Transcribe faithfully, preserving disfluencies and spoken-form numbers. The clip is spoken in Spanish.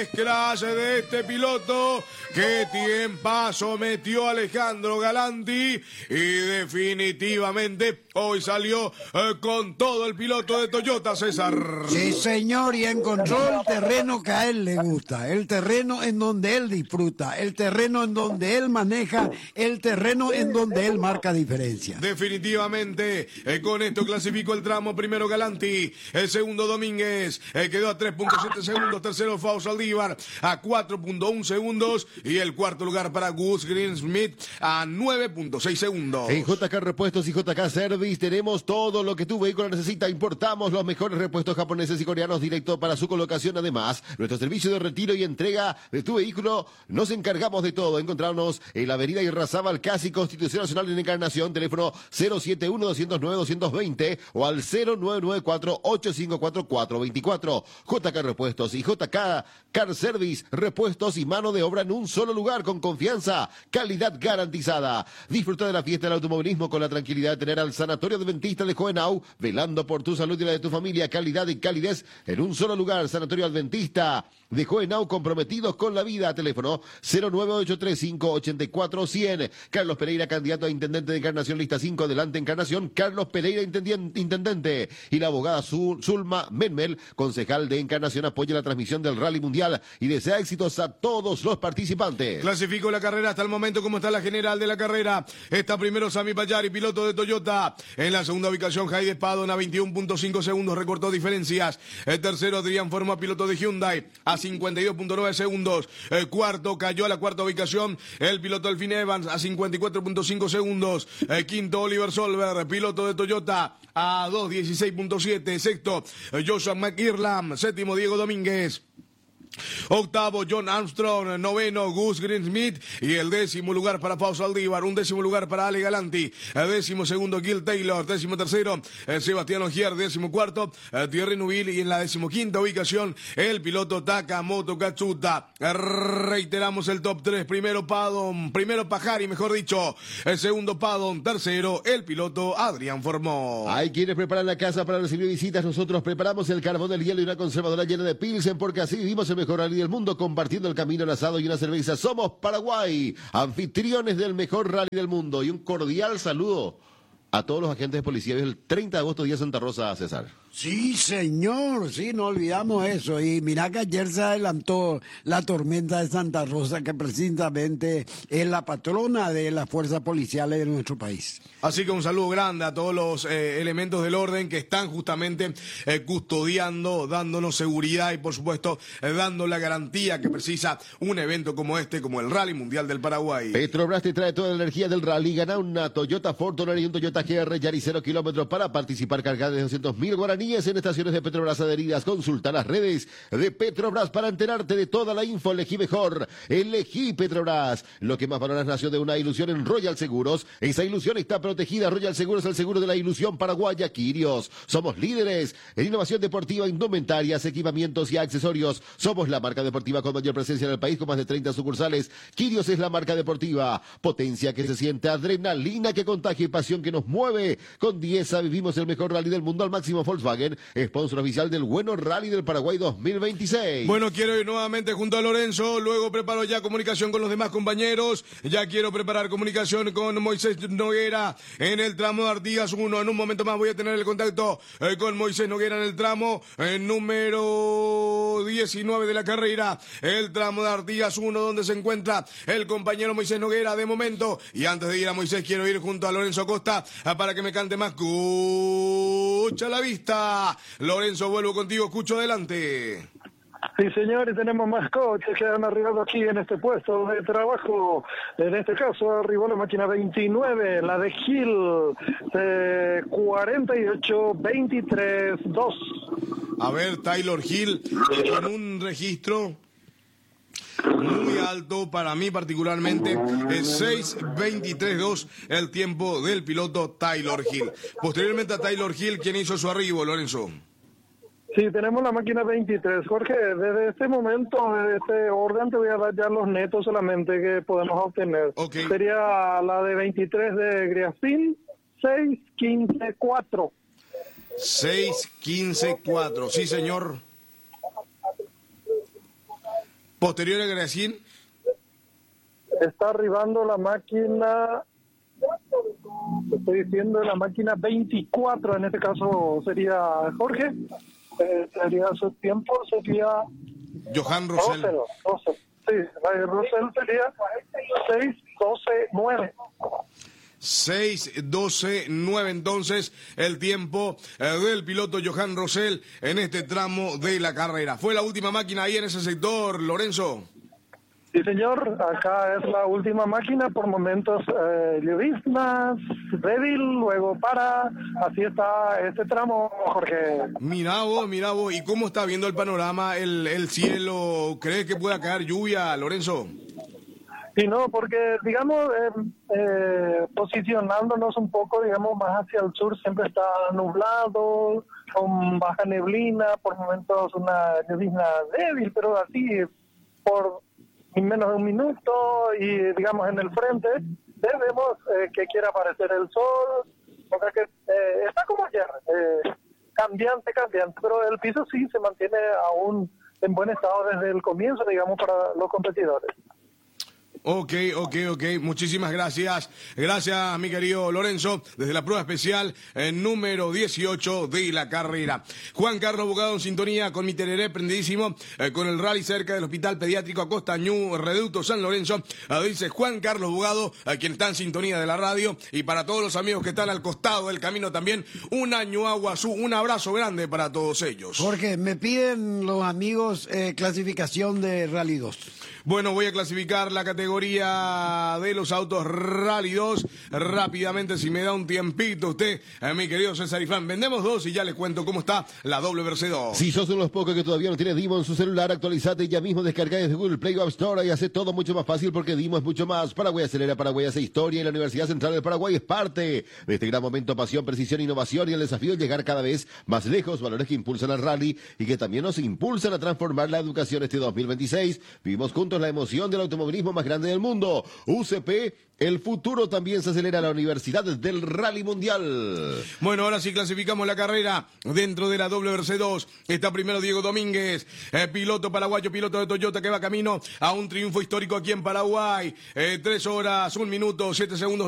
crash de este piloto. Qué tiempazo metió Alejandro Galanti. Y definitivamente hoy salió eh, con todo el piloto de Toyota, César. Sí, señor, y encontró el terreno que a él le gusta, el terreno en donde él disfruta, el terreno en donde él maneja, el terreno en donde él marca diferencia. Definitivamente, eh, con esto clasificó el tramo primero Galanti, el segundo Domínguez, eh, quedó a tres punto siete segundos, tercero Fausto Saldívar a cuatro punto uno segundos y el cuarto lugar para Gus Greensmith a nueve punto seis segundos. En J K Repuestos y J K Service tenemos todo lo que tu vehículo necesita. Importamos los mejores repuestos japoneses y coreanos directo para su colocación. Además, nuestro servicio de retiro y entrega de tu vehículo, nos encargamos de todo. Encontrarnos en la avenida Irrazábal, casi Constitución Nacional en Encarnación, teléfono cero siete uno, dos cero nueve, dos dos cero o al cero nueve nueve cuatro, ocho cinco cuatro, cuatro dos cuatro. J K Repuestos y J K Car Service, repuestos y mano de obra en un solo lugar, con confianza, calidad garantizada. Disfruta de la fiesta del automovilismo con la tranquilidad de tener al Sanatorio Adventista de Hohenau, velando por tu salud y la de tu familia. Calidad y calidez en un solo lugar. Sanatorio Adventista de Hohenau, comprometidos con la vida. Teléfono cero nueve ocho tres cinco, ocho cuatro cero cero. Carlos Pereira, candidato a intendente de Encarnación, lista cinco, adelante Encarnación. Carlos Pereira, intendente. Y la abogada Zulma Menmel, concejal de Encarnación, apoya la transmisión del Rally Mundial y desea éxitos a todos los participantes. Clasificó la carrera hasta el momento. ¿Cómo está la general de la carrera? Está primero Sami Payari, piloto de Toyota. En la segunda ubicación, Jaide Padon a veintiuno punto cinco segundos, recortó diferencias. El tercero, Adrián Forma, piloto de Hyundai, a cincuenta y dos punto nueve segundos. El cuarto, cayó a la cuarta ubicación, el piloto Delfín Evans, a cincuenta y cuatro punto cinco segundos. El quinto, Oliver Solberg, piloto de Toyota, a dos dieciséis punto siete. Sexto, Joshua McIrlam. Séptimo, Diego Domínguez. Octavo, John Armstrong. Noveno, Gus Greensmith. Y el décimo lugar para Fausto Saldívar. Un décimo lugar para Ale Galanti. El décimo segundo, Gil Taylor. Décimo tercero, eh, Sebastián Ogier. Décimo cuarto, eh, Thierry Neuville. Y en la decimoquinta ubicación, el piloto Takamoto Katsuta. Eh, reiteramos el top tres. Primero Padon. Primero Pajari, mejor dicho. El segundo Padon. Tercero, el piloto Adrián Formó. Hay quienes preparan la casa para recibir visitas. Nosotros preparamos el carbón, el hielo y una conservadora llena de Pilsen, porque así vivimos el mejor rally del mundo, compartiendo el camino, el asado y una cerveza. Somos Paraguay, anfitriones del mejor rally del mundo. Y un cordial saludo a todos los agentes de policía. Es el treinta de agosto, día Santa Rosa, César. Sí, señor, sí, no olvidamos eso. Y mira que ayer se adelantó la tormenta de Santa Rosa, que precisamente es la patrona de las fuerzas policiales de nuestro país. Así que un saludo grande a todos los eh, elementos del orden que están justamente eh, custodiando, dándonos seguridad y por supuesto eh, dando la garantía que precisa un evento como este, como el Rally Mundial del Paraguay. Petrobras te trae toda la energía del rally. Gana una Toyota Fortuner y un Toyota G R Yaris cero kilómetros para participar, cargada de doscientos mil guaraníes en estaciones de Petrobras adheridas. Consulta las redes de Petrobras para enterarte de toda la info. Elegí mejor, elegí Petrobras. Lo que más valoras nació de una ilusión en Royal Seguros. Esa ilusión está protegida. Royal Seguros, el seguro de la ilusión paraguaya. Quirios, somos líderes en innovación deportiva, indumentarias, equipamientos y accesorios. Somos la marca deportiva con mayor presencia en el país, con más de treinta sucursales. Quirios es la marca deportiva. Potencia que se siente, adrenalina que contagia y pasión que nos mueve. Con Dieza vivimos el mejor rally del mundo al máximo. Volkswagen, sponsor oficial del Bueno Rally del Paraguay dos mil veintiséis. Bueno, quiero ir nuevamente junto a Lorenzo, luego preparo ya comunicación con los demás compañeros, ya quiero preparar comunicación con Moisés Noguera en el tramo de Artigas uno. En un momento más voy a tener el contacto eh, con Moisés Noguera en el tramo eh, número diecinueve de la carrera, el tramo de Artigas uno, donde se encuentra el compañero Moisés Noguera de momento. Y antes de ir a Moisés, quiero ir junto a Lorenzo Acosta eh, para que me cante más. Escucha la vista. Lorenzo, vuelvo contigo, escucho, adelante. Sí, señores, tenemos más coches que han arribado aquí en este puesto de trabajo. En este caso arribó la máquina veintinueve, la de Gil, de cuarenta y ocho veintitrés dos. A ver, Taylor Hill, con un registro muy alto para mí particularmente, es seis veintitrés dos el tiempo del piloto Taylor Hill. Posteriormente a Taylor Hill, ¿quién hizo su arribo, Lorenzo? Sí, tenemos la máquina veintitrés. Jorge, desde este momento, desde este orden, te voy a dar ya los netos solamente que podemos obtener. Okay. Sería la de veintitrés de Griafin, seis quince cuatro. seis quince cuatro, sí, señor. Posterior a Gracín. Está arribando la máquina, te estoy diciendo la máquina veinticuatro, en este caso sería Jorge, eh, sería su tiempo, sería Johan Rosell. doce, doce. Sí, la de Rosell sería seis doce nueve. seis doce nueve entonces el tiempo eh, del piloto Johan Rosell en este tramo de la carrera. ¿Fue la última máquina ahí en ese sector, Lorenzo? Sí, señor, acá es la última máquina, por momentos eh, lloviznas, débil, luego para, así está este tramo, Jorge. Mirá vos, mirá vos, ¿y cómo está viendo el panorama, el, el cielo? ¿Crees que pueda caer lluvia, Lorenzo? Sí, no, porque, digamos, eh, eh, posicionándonos un poco, digamos, más hacia el sur, siempre está nublado, con baja neblina, por momentos una neblina débil, pero así, por menos de un minuto, y, digamos, en el frente, vemos eh, que quiere aparecer el sol, o sea que eh, está como ayer, eh, cambiante, cambiante, pero el piso sí se mantiene aún en buen estado desde el comienzo, digamos, para los competidores. Ok, ok, ok. Muchísimas gracias. Gracias, mi querido Lorenzo, desde la prueba especial eh, número dieciocho de la carrera. Juan Carlos Bogado en sintonía con mi tereré prendidísimo, eh, con el rally cerca del Hospital Pediátrico Acosta Ñu, Reducto San Lorenzo. Eh, dice Juan Carlos Bogado, eh, quien está en sintonía de la radio. Y para todos los amigos que están al costado del camino también, un año Aguazú, un abrazo grande para todos ellos. Jorge, me piden los amigos eh, clasificación de Rally dos. Bueno, voy a clasificar la categoría de los autos Rally dos rápidamente, si me da un tiempito usted, eh, mi querido César Ifán. Vendemos dos y ya les cuento cómo está la W R C dos. Si sos uno de los pocos que todavía no tiene Dimo en su celular, actualizate ya mismo, descarga desde Google Play o App Store y hace todo mucho más fácil porque Dimo es mucho más. Paraguay acelera, Paraguay hace historia y la Universidad Central del Paraguay es parte de este gran momento, pasión, precisión, innovación y el desafío de llegar cada vez más lejos, valores que impulsan al rally y que también nos impulsan a transformar la educación este dos mil veintiséis. Vivimos juntos la emoción del automovilismo más grande del mundo. U C P, el futuro también se acelera a la Universidad del Rally Mundial. Bueno, ahora sí clasificamos la carrera dentro de la W R C dos. Está primero Diego Domínguez, eh, piloto paraguayo, piloto de Toyota que va camino a un triunfo histórico aquí en Paraguay. Eh, tres horas, un minuto, siete segundos.